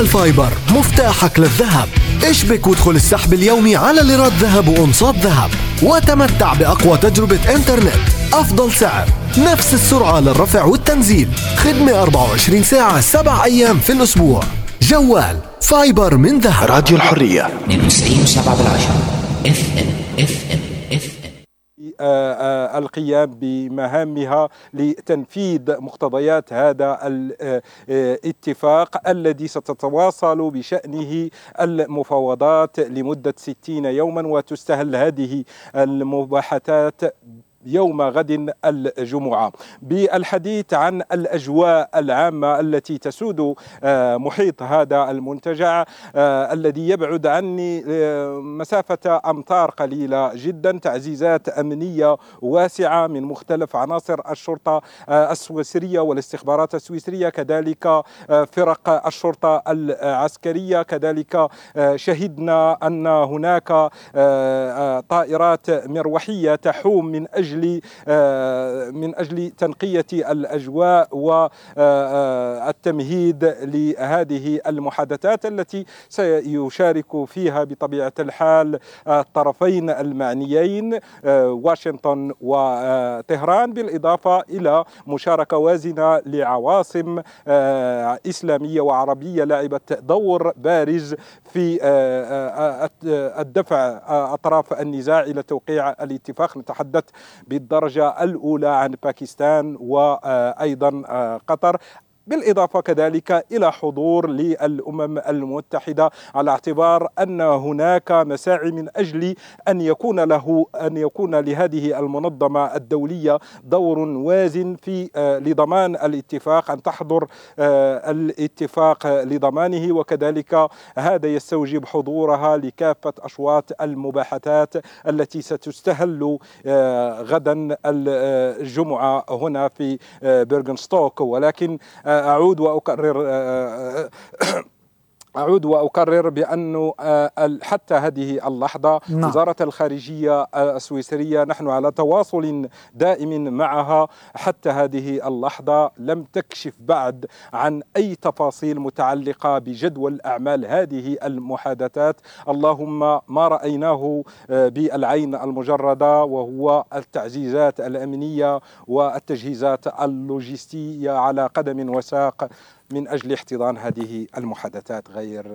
الفايبر مفتاحك للذهب. اشبك وادخل السحب اليومي على ليرات ذهب وأنصات ذهب، وتمتع بأقوى تجربة انترنت، أفضل سعر، نفس السرعة للرفع والتنزيل، خدمة 24 ساعة 7 أيام في الأسبوع. جوال فايبر من ذهب. راديو الحرية 92.7 FM. القيام بمهامها لتنفيذ مقتضيات هذا الاتفاق الذي ستتواصل بشأنه المفاوضات لمدة 60 يوما، وتستهل هذه المباحثات يوم غد الجمعة. بالحديث عن الأجواء العامة التي تسود محيط هذا المنتجع الذي يبعد عني مسافة أمتار قليلة جدا، تعزيزات أمنية واسعة من مختلف عناصر الشرطة السويسرية والاستخبارات السويسرية، كذلك فرق الشرطة العسكرية. كذلك شهدنا أن هناك طائرات مروحية تحوم من أجل تنقية الأجواء والتمهيد لهذه المحادثات التي سيشارك فيها بطبيعة الحال الطرفين المعنيين واشنطن وطهران، بالإضافة إلى مشاركة وازنة لعواصم إسلامية وعربية لعبت دور بارز في الدفع أطراف النزاع إلى توقيع الاتفاق. نتحدث بالدرجة الأولى عن باكستان وأيضا قطر، بالإضافة كذلك إلى حضور للأمم المتحدة، على اعتبار أن هناك مساعي من أجل أن يكون لهذه المنظمة الدولية دور وازن في لضمان الاتفاق، أن تحضر الاتفاق لضمانه، وكذلك هذا يستوجب حضورها لكافة أشواط المباحثات التي ستستهل غدا الجمعة هنا في بيرغنستوك. ولكن أعود وأكرر بأنه حتى هذه اللحظة وزارة الخارجية السويسرية نحن على تواصل دائم معها، حتى هذه اللحظة لم تكشف بعد عن أي تفاصيل متعلقة بجدول أعمال هذه المحادثات. اللهم ما رأيناه بالعين المجردة وهو التعزيزات الأمنية والتجهيزات اللوجستية على قدم وساق من أجل احتضان هذه المحادثات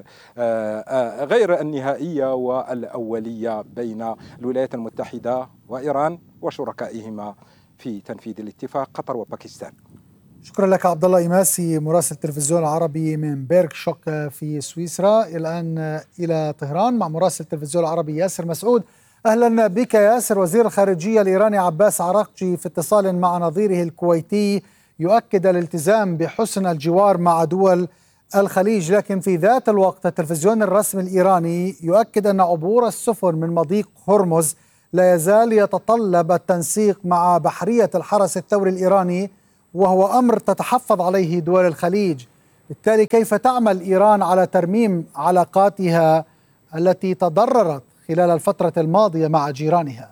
غير النهائية والأولية بين الولايات المتحدة وإيران وشركائهما في تنفيذ الاتفاق قطر وباكستان. شكرا لك عبد الله إيماسي مراسل التلفزيون العربي من بيرغ شوك في سويسرا. الآن إلى طهران مع مراسل التلفزيون العربي ياسر مسعود. أهلا بك ياسر. وزير الخارجية الإيراني عباس عراقجي في اتصال مع نظيره الكويتي يؤكد الالتزام بحسن الجوار مع دول الخليج، لكن في ذات الوقت التلفزيون الرسمي الإيراني يؤكد أن عبور السفن من مضيق هرمز لا يزال يتطلب التنسيق مع بحرية الحرس الثوري الإيراني، وهو أمر تتحفظ عليه دول الخليج. بالتالي كيف تعمل إيران على ترميم علاقاتها التي تضررت خلال الفترة الماضية مع جيرانها؟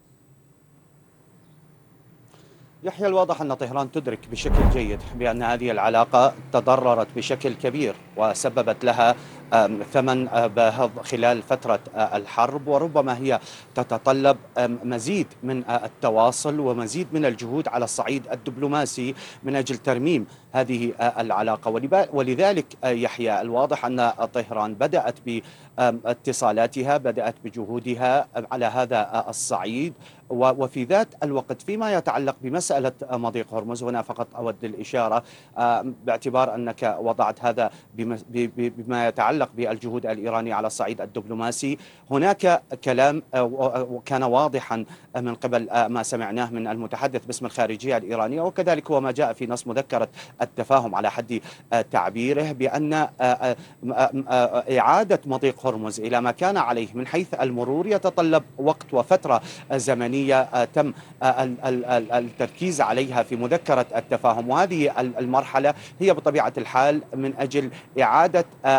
يحيى، الواضح أن طهران تدرك بشكل جيد بأن هذه العلاقة تضررت بشكل كبير وسببت لها ثمن باهظ خلال فترة الحرب، وربما هي تتطلب مزيد من التواصل ومزيد من الجهود على الصعيد الدبلوماسي من أجل ترميم هذه العلاقة. ولذلك يحيى، الواضح أن طهران بدأت باتصالاتها، بدأت بجهودها على هذا الصعيد. وفي ذات الوقت فيما يتعلق بمسألة مضيق هرمز، هنا فقط أود الإشارة باعتبار أنك وضعت هذا بما يتعلق بالجهود الإيرانية على الصعيد الدبلوماسي، هناك كلام وكان واضحا من قبل ما سمعناه من المتحدث باسم الخارجية الإيرانية، وكذلك هو ما جاء في نص مذكرة التفاهم على حد تعبيره، بأن إعادة مضيق هرمز إلى ما كان عليه من حيث المرور يتطلب وقت وفترة زمنية تم التركيز عليها في مذكرة التفاهم. وهذه المرحلة هي بطبيعة الحال من أجل إعادة الشاكل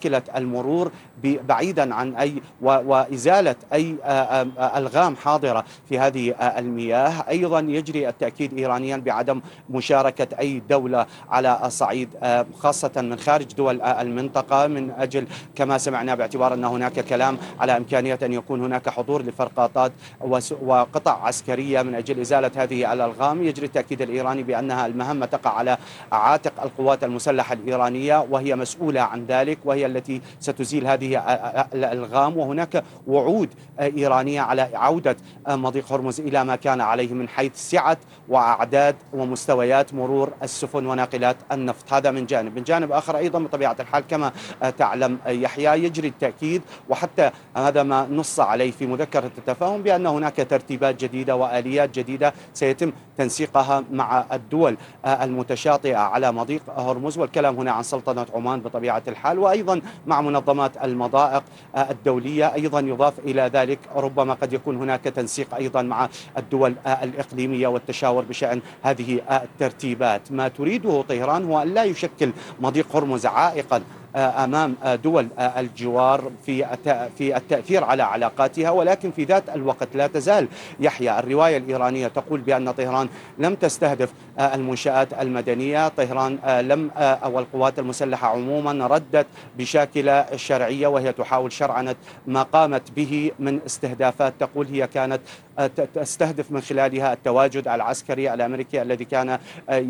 مشكلة المرور بعيدا عن أي وإزالة أي ألغام حاضرة في هذه المياه. أيضا يجري التأكيد إيرانيا بعدم مشاركة أي دولة على صعيد خاصة من خارج دول المنطقة، من أجل كما سمعنا باعتبار أن هناك كلام على إمكانية أن يكون هناك حضور لفرقاطات وقطع عسكرية من أجل إزالة هذه الألغام. يجري التأكيد الإيراني بأنها المهمة تقع على عاتق القوات المسلحة الإيرانية، وهي مسؤولة عن ذلك، وهي التي ستزيل هذه الألغام. وهناك وعود إيرانية على عودة مضيق هرمز إلى ما كان عليه من حيث سعة وأعداد ومستويات مرور السفن وناقلات النفط. هذا من جانب. من جانب آخر أيضا بطبيعة الحال كما تعلم يحيى يجري التأكيد، وحتى هذا ما نص عليه في مذكرة التفاهم، بأن هناك ترتيبات جديدة وآليات جديدة سيتم تنسيقها مع الدول المتشاطئة على مضيق هرمز، والكلام هنا عن سلطنة عمان بطبيعة الحال، وأيضا مع منظمات المضائق الدولية. أيضا يضاف إلى ذلك ربما قد يكون هناك تنسيق أيضا مع الدول الإقليمية والتشاور بشأن هذه الترتيبات. ما تريده طهران هو أن لا يشكل مضيق هرمز عائقا أمام دول الجوار في التأثير على علاقاتها، ولكن في ذات الوقت لا تزال يحيى الرواية الإيرانية تقول بأن طهران لم تستهدف المنشآت المدنية. طهران أو القوات المسلحة عموما ردت بشاكلة شرعية، وهي تحاول شرعنة ما قامت به من استهدافات تقول هي كانت تستهدف من خلالها التواجد العسكري الأمريكي الذي كان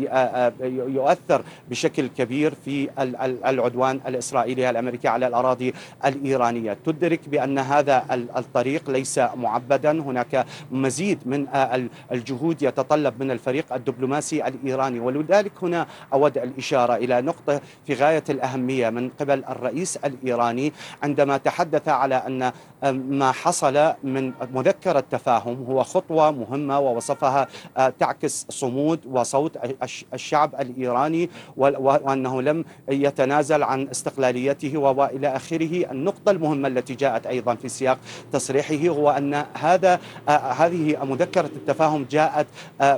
يؤثر بشكل كبير في العدوان الإسرائيلي الأمريكي على الأراضي الإيرانية. تدرك بأن هذا الطريق ليس معبدا، هناك مزيد من الجهود يتطلب من الفريق الدبلوماسي الإيراني. ولذلك هنا أود الإشارة إلى نقطة في غاية الأهمية من قبل الرئيس الإيراني عندما تحدث على أن ما حصل من مذكرة تفاهم هو خطوة مهمة، ووصفها تعكس صمود وصوت الشعب الإيراني، وأنه لم يتنازل عن استقلاليته وإلى آخره. النقطة المهمة التي جاءت أيضا في سياق تصريحه هو أن هذه مذكرة التفاهم جاءت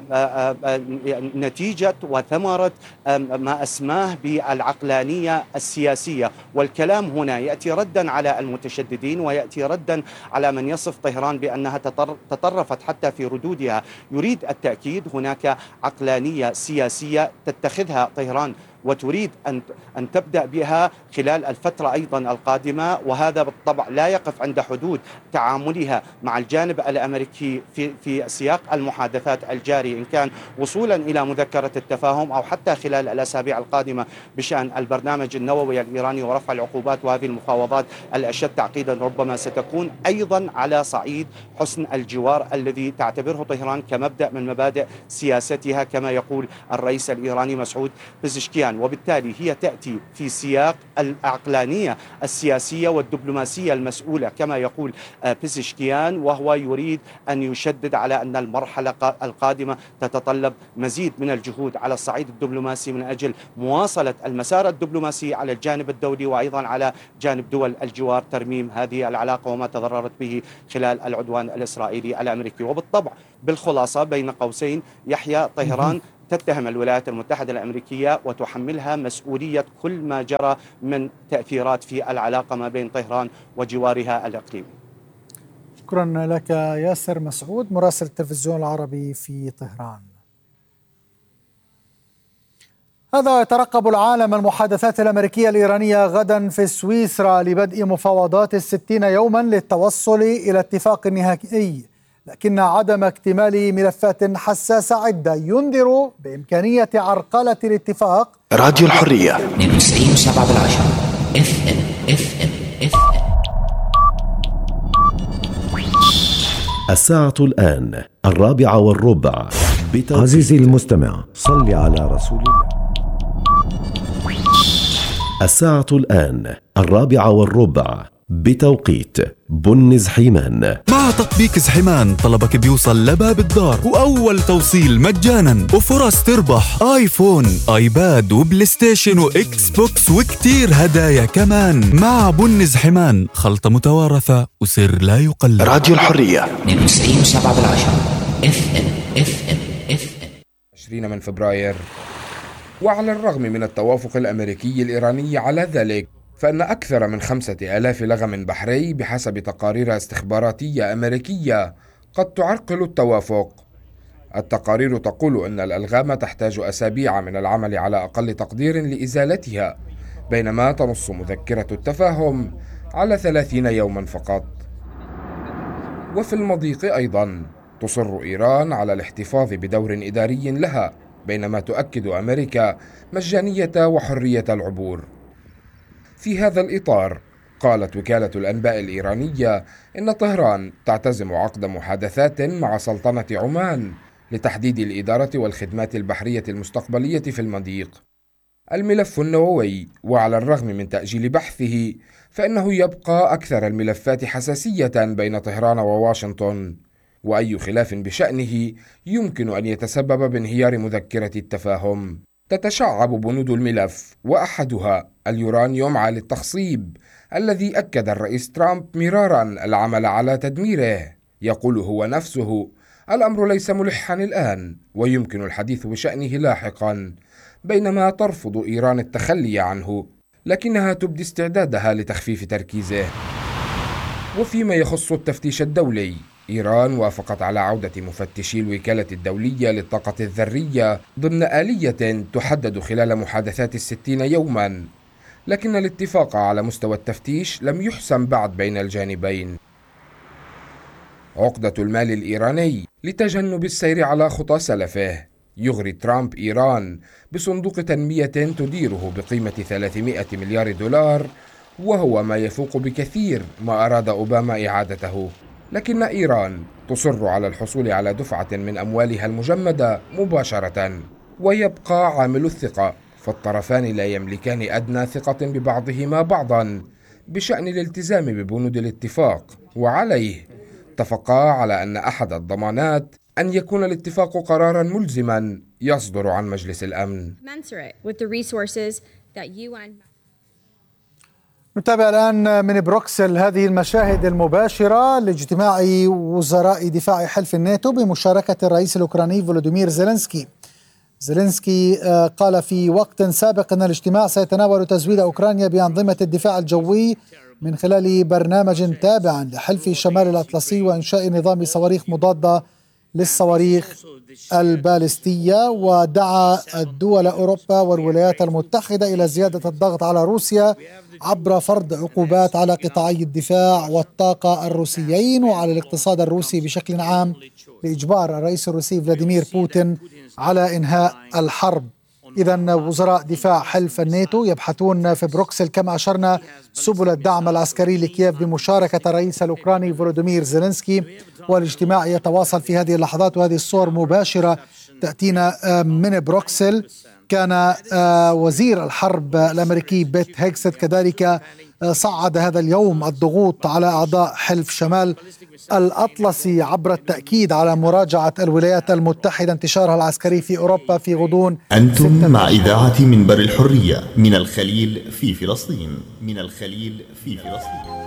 نتيجة وثمرة ما أسماه بالعقلانية السياسية، والكلام هنا يأتي ردا على المتشددين ويأتي ردا على من يصف طهران بأنها تطرفت حتى في ردودها. يريد التأكيد هناك عقلانية سياسية تتخذها طهران وتريد أن تبدأ بها خلال الفترة أيضا القادمة، وهذا بالطبع لا يقف عند حدود تعاملها مع الجانب الأمريكي في سياق المحادثات الجاري، إن كان وصولا إلى مذكرة التفاهم أو حتى خلال الأسابيع القادمة بشأن البرنامج النووي الإيراني ورفع العقوبات. وهذه المفاوضات الأشد تعقيدا ربما ستكون أيضا على صعيد حسن الجوار الذي تعتبره طهران كمبدأ من مبادئ سياستها كما يقول الرئيس الإيراني مسعود بزشكيان. وبالتالي هي تأتي في سياق العقلانية السياسية والدبلوماسية المسؤولة كما يقول بزشكيان، وهو يريد أن يشدد على أن المرحلة القادمة تتطلب مزيد من الجهود على الصعيد الدبلوماسي من أجل مواصلة المسار الدبلوماسي على الجانب الدولي، وأيضا على جانب دول الجوار ترميم هذه العلاقة وما تضررت به خلال العدوان الإسرائيلي الأمريكي. وبالطبع بالخلاصة بين قوسين يحيى طهران تتهم الولايات المتحدة الأمريكية وتحملها مسؤولية كل ما جرى من تأثيرات في العلاقة ما بين طهران وجوارها الإقليمي. شكرا لك ياسر مسعود مراسل التلفزيون العربي في طهران. هذا يترقب العالم المحادثات الأمريكية الإيرانية غدا في سويسرا لبدء مفاوضات 60 يوما للتوصل إلى اتفاق نهائي، لكن عدم اكتمال ملفات حساسة عدة ينذر بإمكانية عرقلة الاتفاق. راديو الحرية 92.7 FM. الساعة الآن 4:15. عزيزي المستمع، صل على رسول الله. الساعة الآن 4:15 بتوقيت بن زحيمان. مع تطبيق زحيمان طلبك بيوصل لباب الدار، وأول توصيل مجانا، وفرص تربح آيفون، آيباد، وبلاي ستيشن، وإكس بوكس، وكتير هدايا كمان. مع بن زحيمان خلطة متوارثة وسر لا يقلد. راديو الحرية 92.7 FM. 20 من فبراير. وعلى الرغم من التوافق الأمريكي الإيراني على ذلك، فإن أكثر من 5000 لغم بحري بحسب تقارير استخباراتية أمريكية قد تعرقل التوافق. التقارير تقول أن الألغام تحتاج أسابيع من العمل على أقل تقدير لإزالتها، بينما تنص مذكرة التفاهم على 30 يوما فقط. وفي المضيق أيضا تصر إيران على الاحتفاظ بدور إداري لها، بينما تؤكد أمريكا مجانية وحرية العبور. في هذا الإطار قالت وكالة الأنباء الإيرانية إن طهران تعتزم عقد محادثات مع سلطنة عمان لتحديد الإدارة والخدمات البحرية المستقبلية في المضيق. الملف النووي، وعلى الرغم من تأجيل بحثه فإنه يبقى أكثر الملفات حساسية بين طهران وواشنطن، وأي خلاف بشأنه يمكن أن يتسبب بانهيار مذكرة التفاهم. تتشعب بنود الملف، وأحدها اليورانيوم عالي التخصيب الذي أكد الرئيس ترامب مرارا العمل على تدميره. يقول هو نفسه: الأمر ليس ملحا الآن ويمكن الحديث بشأنه لاحقا، بينما ترفض إيران التخلي عنه، لكنها تبدي استعدادها لتخفيف تركيزه. وفيما يخص التفتيش الدولي، إيران وافقت على عودة مفتشي الوكالة الدولية للطاقة الذرية ضمن آلية تحدد خلال محادثات 60 يوما، لكن الاتفاق على مستوى التفتيش لم يحسم بعد بين الجانبين. عقدة المال الإيراني لتجنب السير على خطى سلفه. يغري ترامب إيران بصندوق تنمية تديره بقيمة 300 مليار دولار، وهو ما يفوق بكثير ما أراد أوباما إعادته. لكن إيران تصر على الحصول على دفعة من أموالها المجمدة مباشرة، ويبقى عامل الثقة، فالطرفان لا يملكان أدنى ثقة ببعضهما بعضا بشأن الالتزام ببنود الاتفاق، وعليه اتفقا على أن أحد الضمانات أن يكون الاتفاق قرارا ملزما يصدر عن مجلس الأمن. نتابع الآن من بروكسل هذه المشاهد المباشرة لاجتماع وزراء دفاع حلف الناتو بمشاركة الرئيس الأوكراني فولوديمير زيلينسكي. زيلينسكي قال في وقت سابق أن الاجتماع سيتناول تزويد أوكرانيا بأنظمة الدفاع الجوي من خلال برنامج تابع لحلف شمال الأطلسي وإنشاء نظام صواريخ مضادة للصواريخ البالستية. ودعا الدول أوروبا والولايات المتحدة إلى زيادة الضغط على روسيا عبر فرض عقوبات على قطاعي الدفاع والطاقة الروسيين وعلى الاقتصاد الروسي بشكل عام، لإجبار الرئيس الروسي فلاديمير بوتين على إنهاء الحرب. إذن وزراء دفاع حلف الناتو يبحثون في بروكسل كما أشرنا سبل الدعم العسكري لكييف بمشاركة الرئيس الأوكراني فولوديمير زيلينسكي، والاجتماع يتواصل في هذه اللحظات، وهذه الصور مباشرة تأتينا من بروكسل. كان وزير الحرب الأمريكي بيت هيكست كذلك صعد هذا اليوم الضغوط على أعضاء حلف شمال الأطلسي عبر التأكيد على مراجعة الولايات المتحدة انتشارها العسكري في أوروبا في غضون. أنتم مع إذاعة منبر الحرية من الخليل في فلسطين. من الخليل في فلسطين.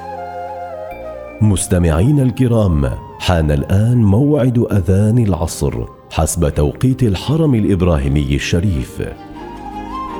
مستمعين الكرام، حان الآن موعد أذان العصر حسب توقيت الحرم الإبراهيمي الشريف.